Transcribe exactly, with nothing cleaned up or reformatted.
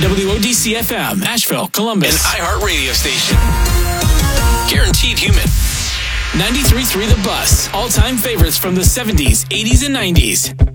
W O D C F M, Asheville, Columbus. An iHeart radio station. Guaranteed human. ninety-three point three The Bus. All-time favorites from the seventies, eighties, and nineties.